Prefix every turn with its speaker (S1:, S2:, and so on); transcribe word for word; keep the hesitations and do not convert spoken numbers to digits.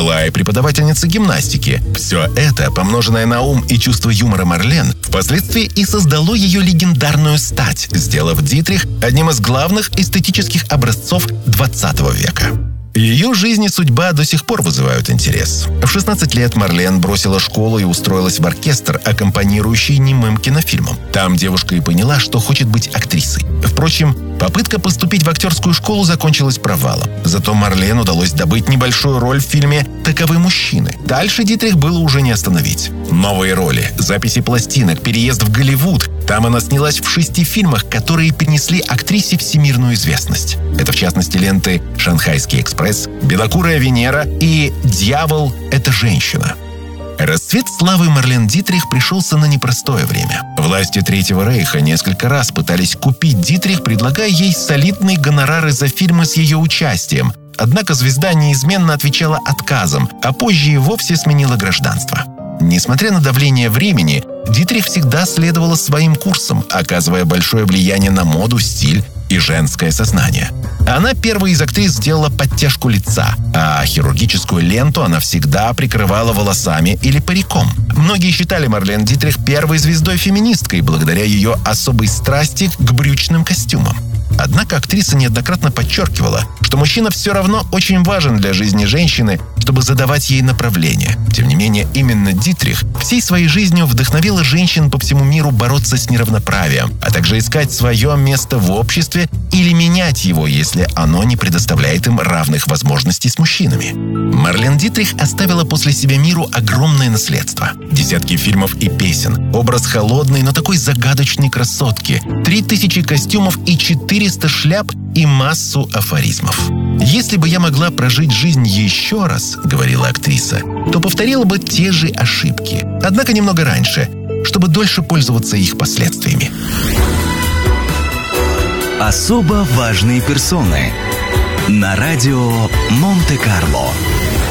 S1: была и преподавательница гимнастики. Все это, помноженное на ум и чувство юмора Марлен, впоследствии и создало ее легендарную стать, сделав Дитрих одним из главных эстетических образцов двадцатого века. Ее жизнь и судьба до сих пор вызывают интерес. В шестнадцать лет Марлен бросила школу и устроилась в оркестр, аккомпанирующий немым кинофильмам. Там девушка и поняла, что хочет быть актрисой. Впрочем, попытка поступить в актерскую школу закончилась провалом. Зато Марлен удалось добыть небольшую роль в фильме «Таковы мужчины». Дальше Дитрих было уже не остановить. Новые роли, записи пластинок, переезд в Голливуд. Там она снялась в шести фильмах, которые принесли актрисе всемирную известность. Это, в частности, ленты «Шанхайский экспресс», «Белокурая Венера» и «Дьявол – это женщина». Расцвет славы Марлен Дитрих пришелся на непростое время. Власти Третьего Рейха несколько раз пытались купить Дитрих, предлагая ей солидные гонорары за фильмы с ее участием. Однако звезда неизменно отвечала отказом, а позже и вовсе сменила гражданство. Несмотря на давление времени, Дитрих всегда следовала своим курсам, оказывая большое влияние на моду, стиль и женское сознание. Она первой из актрис сделала подтяжку лица, а хирургическую ленту она всегда прикрывала волосами или париком. Многие считали Марлен Дитрих первой звездой-феминисткой благодаря ее особой страсти к брючным костюмам. Однако актриса неоднократно подчеркивала, что мужчина все равно очень важен для жизни женщины, чтобы задавать ей направление. Тем не менее, именно Дитрих всей своей жизнью вдохновила женщин по всему миру бороться с неравноправием, а также искать свое место в обществе или менять его, если оно не предоставляет им равных возможностей с мужчинами. Марлен Дитрих оставила после себя миру огромное наследство. Десятки фильмов и песен, образ холодной, но такой загадочной красотки, три тысячи костюмов и четыреста шляп и массу афоризмов. «Если бы я могла прожить жизнь еще раз, — говорила актриса, — то повторила бы те же ошибки, однако немного раньше, чтобы дольше пользоваться их последствиями».
S2: Особо важные персоны на радио Монте-Карло.